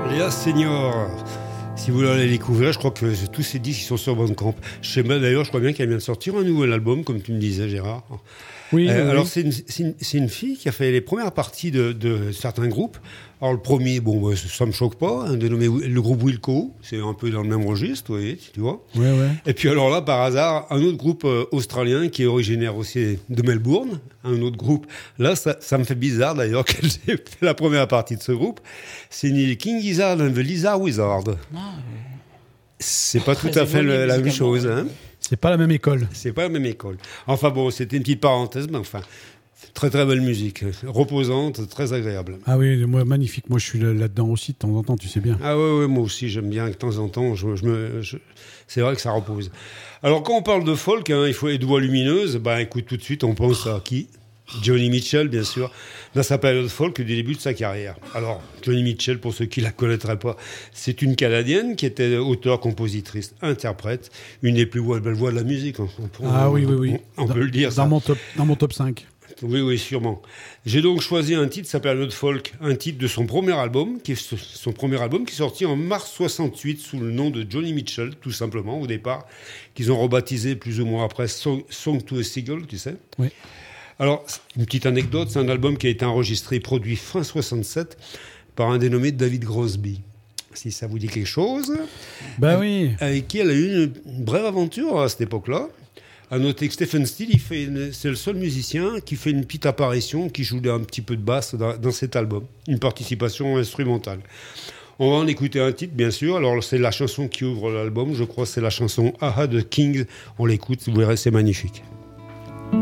Léa Senior. Si vous voulez aller les découvrir, je crois que tous ces disques ils sont sur Bandcamp. Je sais même d'ailleurs, je crois bien qu'elle vient de sortir un nouvel album, comme tu me disais, Gérard. Oui. Alors c'est une fille qui a fait les premières parties de certains groupes. Alors le premier, bon, ça me choque pas, hein, dénommé le groupe Wilco, c'est un peu dans le même registre, vous voyez, tu vois. Ouais. Et puis alors là, par hasard, un autre groupe australien qui est originaire aussi de Melbourne, un autre groupe. Là, ça me fait bizarre d'ailleurs que j'ai fait la première partie de ce groupe. C'est ni King Gizzard and the Lizard Wizard. C'est pas tout à fait la même chose, hein. C'est pas la même école. C'est pas la même école. Enfin bon, c'était une petite parenthèse, mais enfin, très très belle musique, reposante, très agréable. Ah oui, moi magnifique. Moi je suis là-dedans aussi de temps en temps, tu sais bien. Ah ouais, moi aussi j'aime bien de temps en temps. C'est vrai que ça repose. Alors quand on parle de folk, hein, il faut les doigts lumineuses. Ben écoute, tout de suite on pense à qui ? Johnny Mitchell, bien sûr, dans sa période folk du début de sa carrière. Alors, Johnny Mitchell, pour ceux qui la connaîtraient pas, c'est une Canadienne qui était auteure, compositrice, interprète, une des plus belles voix de la musique. Oui. On peut le dire. Dans mon top 5. Oui, sûrement. J'ai donc choisi un titre, sa période folk, un titre de son premier album, qui est sorti en mars 68 sous le nom de Johnny Mitchell, tout simplement, au départ, qu'ils ont rebaptisé plus ou moins après Song to a Seagull, tu sais. Oui. Alors, une petite anecdote, c'est un album qui a été enregistré et produit fin 67 par un dénommé David Crosby. Si ça vous dit quelque chose. Oui. Avec qui elle a eu une brève aventure à cette époque-là. À noter que Stephen Steele, c'est le seul musicien qui fait une petite apparition, qui joue un petit peu de basse dans cet album. Une participation instrumentale. On va en écouter un titre, bien sûr. Alors, c'est la chanson qui ouvre l'album. Je crois que c'est la chanson Aha de Kings. On l'écoute, vous verrez, c'est magnifique.